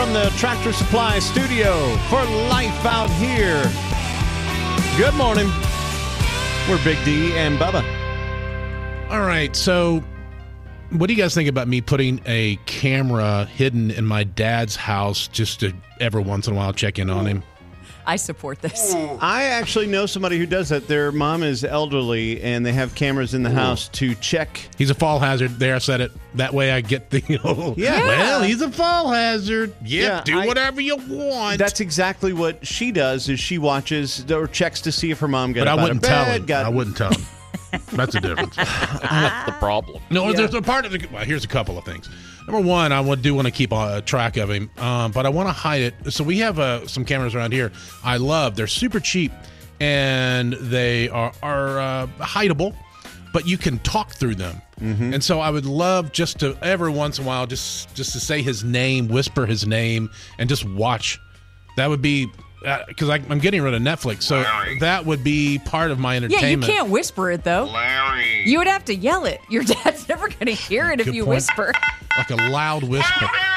from the Tractor Supply studio for Life Out Here. Good morning. We're Big D and Bubba. All right, so what do you guys think about me putting a camera hidden in my dad's house just to every once in a while check in on him? I support this. I actually know somebody who does that. Their mom is elderly, and they have cameras in the house to check. He's a fall hazard. There, I said it. That way I get the, Yeah. well, he's a fall hazard. Yep, Yeah, do whatever you want. That's exactly what she does, is she watches or checks to see if her mom got But up I out wouldn't of tell bed. him. I wouldn't tell him. That's the difference. That's the problem. No, there's a part of the. Well, here's a couple of things. Number one, I do want to keep track of him, but I want to hide it. So we have some cameras around here. I love. They're super cheap, and they are hideable, but you can talk through them. Mm-hmm. And so I would love just to every once in a while just to say his name, whisper his name, and just watch. That would be. Because I'm getting rid of Netflix, so that would be part of my entertainment. Yeah, you can't whisper it, though. Larry. You would have to yell it. Your dad's never going to hear it if Good you point. whisper. Like a loud whisper.